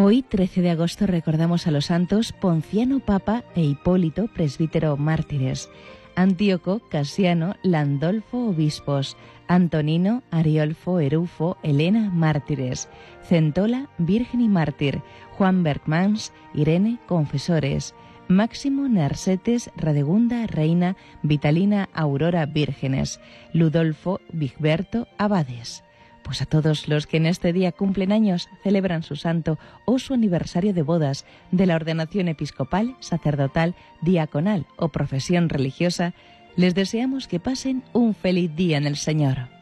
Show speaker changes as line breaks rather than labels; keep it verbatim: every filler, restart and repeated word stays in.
Hoy, trece de agosto, recordamos a los santos Ponciano Papa e Hipólito Presbítero mártires, Antíoco, Casiano, Landolfo obispos, Antonino, Ariolfo, Erufo, Helena mártires, Centola, virgen y mártir, Juan Bergmans, Irene, confesores, Máximo, Nersetes, Radegunda, reina, Vitalina, Aurora, vírgenes, Ludolfo, Vigberto, abades. Pues a todos los que en este día cumplen años, celebran su santo o su aniversario de bodas, de la ordenación episcopal, sacerdotal, diaconal o profesión religiosa, les deseamos que pasen un feliz día en el Señor.